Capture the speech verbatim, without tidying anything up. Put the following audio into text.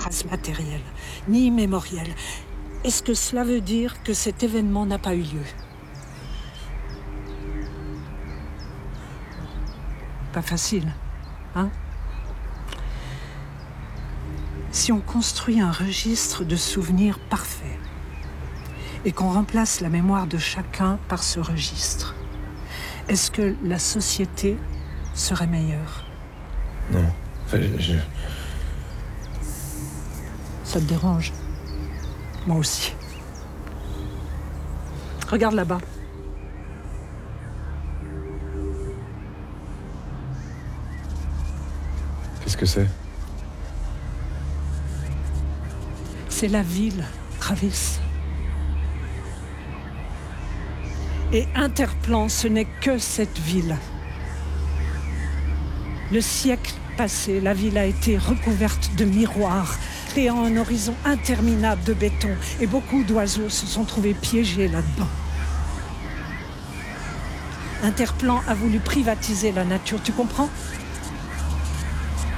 trace matérielle, ni mémorielle. Est-ce que cela veut dire que cet événement n'a pas eu lieu? Pas facile, hein? Si on construit un registre de souvenirs parfait et qu'on remplace la mémoire de chacun par ce registre, est-ce que la société serait meilleure? Non. Enfin, je... je... Ça te dérange? Moi aussi. Regarde là-bas. Qu'est-ce que c'est? C'est la ville, Travis. Et Interplan, ce n'est que cette ville. Le siècle passé, la ville a été recouverte de miroirs, créant un horizon interminable de béton, et beaucoup d'oiseaux se sont trouvés piégés là-dedans. Interplan a voulu privatiser la nature, tu comprends?